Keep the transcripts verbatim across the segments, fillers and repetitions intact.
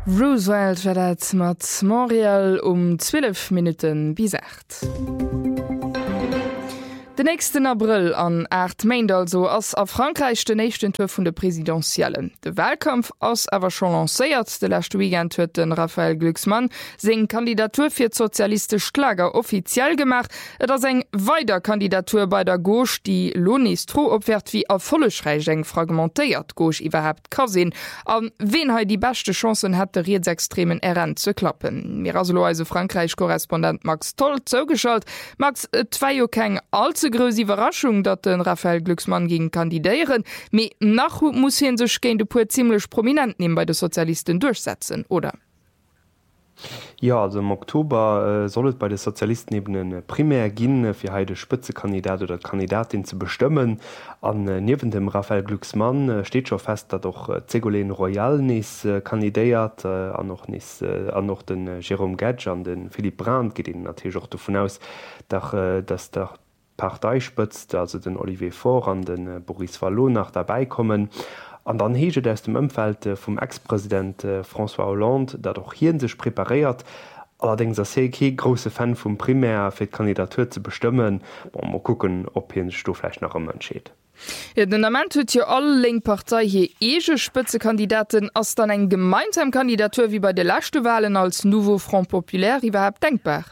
Roosevelt war dat mat Montreal um zwölf Minuten bis acht. Den nächsten April an acht Main also ass a Frankreich den nächsten Tour vun der Präsidentiellen. De Wahlkampf ass awer schon lancéiert, de lachte Weekend huet den Raphael Glucksmann seg Kandidatur fir sozialistisch Klager offiziell gemacht, et ass eng weider Kandidatur bei der Gauche, die Lonis tro opwert wie a volleschreich eng fragmentéiert Gauche iwwerhaupt kasinn, an wen ha die beste Chancen hat der Rechtsextremen R N zu klappen. Mir aslo also Frankreich-Korrespondent Max Toll zougeschalt. Max, et war jo keng allzu gröse Überraschung, dat den Raphael Glucksmann gegen kandidieren, me nach muss hin sech géint de puer ziemlich prominent nehmen bei de Sozialisten durchsetzen, oder? Ja, also im Oktober äh, sollet bei den Sozialisten eben ein primär ginn fir heide Spitzekandidat oder Kandidatin zu bestimmen. An äh, neben dem Raphael Glucksmann äh, steht schon fest, dat doch äh, Ségolène Royal nis äh, kandidiert, äh, an noch nis, äh, an noch den äh, Jérôme Gage an den Philippe Brandt geht ihnen natürlich auch davon aus, dass, äh, dass der Partei spëtzt, also den Olivier Faure an den äh, Boris Vallon nach dabei kommen. An dann heget aus dem Ëmfeld äh, vum Ex-Präsident äh, François Hollande, dat doch hien sech prepariert. Allerdings as se ke grosse Fan vum Primär fir d Kandidatur ze bestimmen, bon, mal gucken, ob hien Stoflech nach ëmmen scheet. Ja, den Amment huet jo alle Linkpartei hier ege Spitzekandidaten ass dann eng gemeinsam Kandidatur wie bei de lachte Wahlen als Nouveau Front Populaire iwwerhaupt denkbar.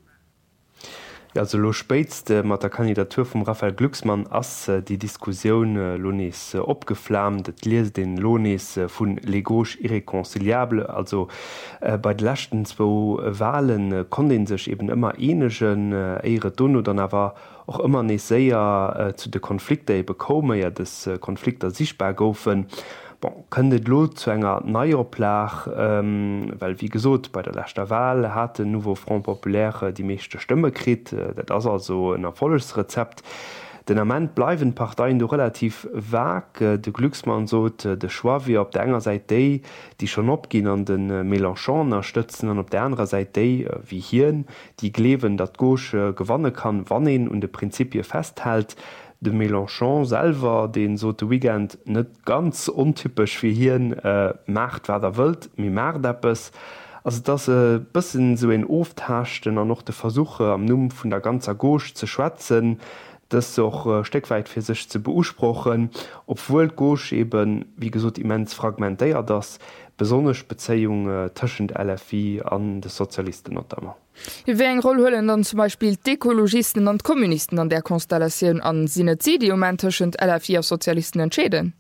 Ja, also lo spätst äh, mat der Kandidatur vom Raphael Glucksmann ass äh, die Diskussion äh, Lonis äh, opgeflammt, et lies den Lonis äh, vun les gauches irréconciliable, also äh, bei de lachten zwo Wahlen äh, konnten sech eben immer enegen äh, eire Donno dann awer auch immer ne séier äh, zu de Konflikte bekome ja des äh, Konflikter sichtbar goufen. Bon, kënnet lo zu enger neier Plach, ähm, weil wie gesot bei der letzter Wahl hat den Nouveau Front Populaire die meeschte Stimme krit, äh, dat ass also ein erfolles Rezept. Den Amment bleiwen Parteien do relativ vag, äh, de Glucksmann sot äh, de Schwavi op der enger Seite déi, die schon opginn an den äh, Mélenchon erstützen, an op der anderen Seite déi äh, wie hien, die glewen dat Gauche äh, gewanne kann, wannen und de Prinzipie festhält. De Mélenchon selber, den so de Weekend net ganz untypisch wie hien äh, macht wer der wëlt, mi Mardeppes. Also dat äh, bisssen so en ofthachten an noch de Versuche am Numm vun der ganzer Gauche ze schwatzen, das auch äh, steckweit fir sich zu beusprochen, obwohl Gauche eben wie gesot immens fragmentéiert das besonders Bezeihung äh, tschend L F I an de Sozialisten notamment. Wie eng Rolle hullen dann zum Beispiel d'Ekologisten an Kommunisten an der Konstellation an sinne Zidiumentschend L F I a Sozialisten entschäden?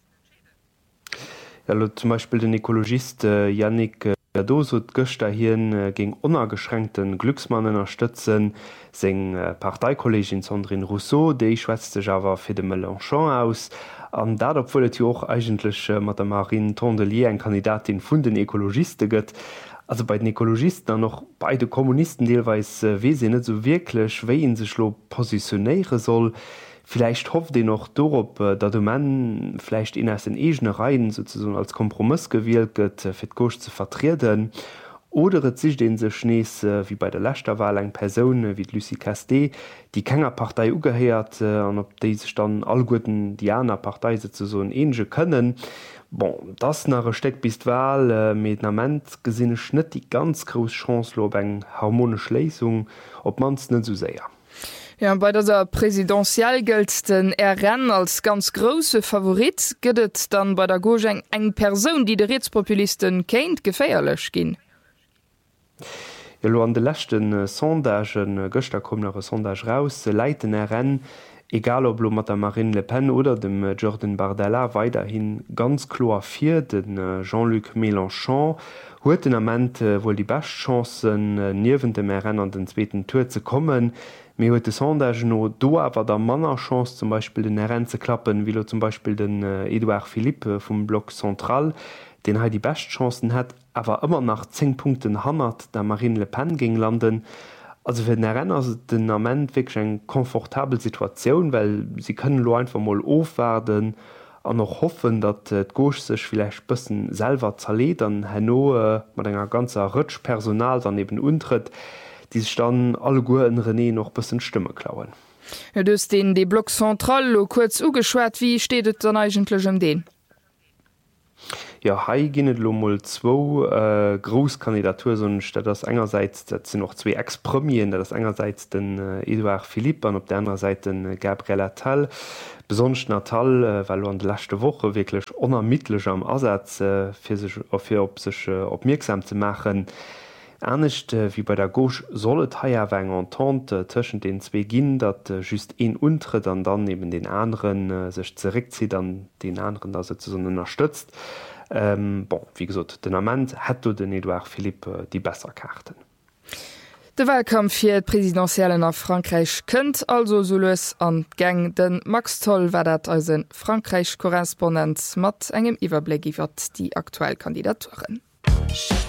Ja, zum Beispiel den Ökologist äh, Yannick äh, Jadot Göster hien äh, gegen unergeschränkten Glücksmannen unterstützen, seg äh, Parteikollegin Sandrine Rousseau, déi schwätzte Java fir de Mélenchon aus. An dat opwollet jo och eigentlich äh, mat der Marine Tondelier en Kandidatin vun den Ökologiste gëtt. Also bei den Ökologisten an noch beide Kommunisten deelweis äh, we se net so wirklich, wéi in sech lo positionéiere soll. Vielleicht hofft ihr noch dorop, dat de Mann vielleicht in as den egene Reihen sozusagen als Kompromiss gewählt gëtt, fir Gauche zu vertreten. Oder et sich den se schnees wie bei der letzter Wahl eng Person wie Lucie Casté, die kenger Partei ugeheert an op de sich dann all guten Diana Partei so enge können. Bon, das nach Steck bis Wahl äh, mit Nament gesinne schnitt die ganz groß Chance lo eng harmonisch Lesung, ob mans net so sehr. Ja, bei dieser Präsidential gilt den R N als ganz große Favorit, gëtt dann bei der Gauche eng Person, die de Rechtspopulisten kennt, geféierlech gin. Ja, lo an de lächten äh, Sondagen äh, Göster kom nach Sondage raus, äh, leiten R N, egal ob lo mat der Marine Le Pen oder dem äh, Jordan Bardella weiterhin ganz klar fir den äh, Jean-Luc Mélenchon, huet den Amment äh, wohl die Bestchancen äh, niewen dem R N an den zweiten Tour zu kommen. Mir huet de Sondage no do awer der Mannerchance zum Beispiel den R N ze klappen, wie zum Beispiel den äh, Edouard Philippe vom Block Central, den ha die Bestchancen hat, awer immer nach zehn Punkten hammert der Marine Le Pen ging landen. Also fir den R N as den Amment wirklich eng komfortabel Situation, weil sie können lo einfach mal aufwerden an noch hoffen, dat äh, d Gauche sech vielleicht bëssen selber zerledern hanno äh, mat enger ganzer Rëtsch Personal daneben untritt, die sich dann alle Guren René noch bisschen Stimme klauen. Ja, du hast den die Block Central kurz ugeschwert, wie steht es dann eigentlich um den? Ja hai ginnet lomoll zwo äh, Großkandidatur statt das engerseits dat sind noch zwei Ex-Premieren, das engerseits den äh, Eduard Philipp an op der anderen Seite den äh, Gabriel Attal. Besonsch Natal, äh, weil an de lachte Woche wirklich onermittlech am Ersatz äh, fir sech fir op sech äh, opmerksam zu machen. Ernstcht äh, wie bei der Gauche sollet haier weng Entente tschen den zwee ginn, dat äh, just een untre dann dann neben den anderen äh, sech zerrekzieht an den anderen da se zu unterstützt. Ähm, bon, wie gesot den Amment hat du den Eduard Philipp äh, die besser Karten. De Wahlkampf fir d Präsidentiellen nach Frankreich kënnt also soles an Gang den Max Toll war dat als en Frankreich-Korrespondenz mat engem Iwerblick iwwer die aktuell Kandidaturen.